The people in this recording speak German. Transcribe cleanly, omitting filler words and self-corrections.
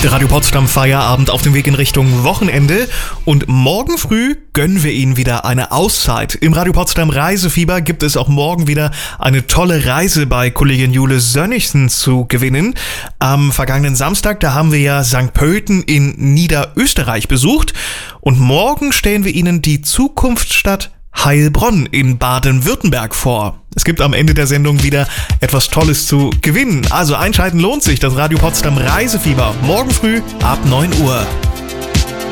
Der Radio Potsdam Feierabend auf dem Weg in Richtung Wochenende und morgen früh gönnen wir Ihnen wieder eine Auszeit. Im Radio Potsdam Reisefieber gibt es auch morgen wieder eine tolle Reise bei Kollegin Jule Sönnigsen zu gewinnen. Am vergangenen Samstag, da haben wir ja St. Pölten in Niederösterreich besucht und morgen stellen wir Ihnen die Zukunftsstadt Heilbronn in Baden-Württemberg vor. Es gibt am Ende der Sendung wieder etwas Tolles zu gewinnen. Also einschalten lohnt sich, das Radio Potsdam Reisefieber. Morgen früh ab 9 Uhr.